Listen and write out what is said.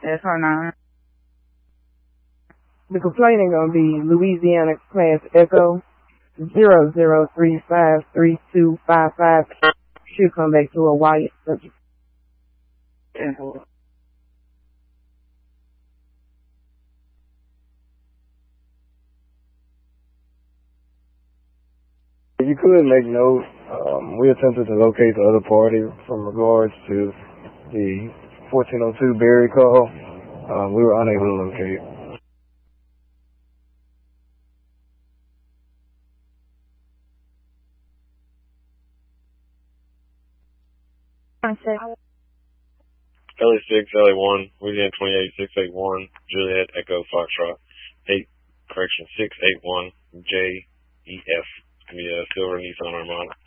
That's her name. The complainant gonna be Louisiana Class Echo 00353255. She'll come back to a white subject. If you could make note, we attempted to locate the other party from regards to the 1402 Berry call. We were unable to locate. LA6, LA1, Louisiana 28681, Juliet Echo Foxtrot, 681 JEF. Silver Nissan Armada.